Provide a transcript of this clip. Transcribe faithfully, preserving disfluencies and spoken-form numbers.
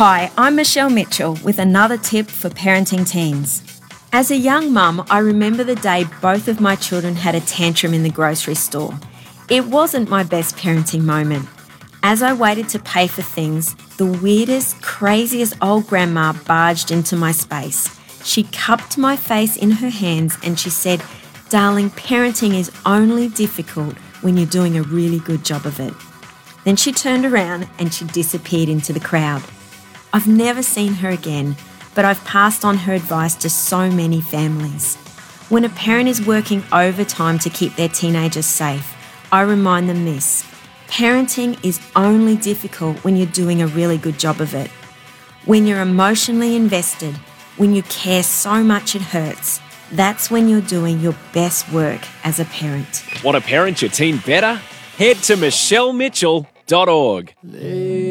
Hi, I'm Michelle Mitchell with another tip for parenting teens. As a young mum, I remember the day both of my children had a tantrum in the grocery store. It wasn't my best parenting moment. As I waited to pay for things, the weirdest, craziest old grandma barged into my space. She cupped my face in her hands and she said, "Darling, parenting is only difficult when you're doing a really good job of it." Then she turned around and she disappeared into the crowd. I've never seen her again, but I've passed on her advice to so many families. When a parent is working overtime to keep their teenagers safe, I remind them this: parenting is only difficult when you're doing a really good job of it. When you're emotionally invested, when you care so much it hurts, that's when you're doing your best work as a parent. Want to parent your teen better? Head to michelle mitchell dot org.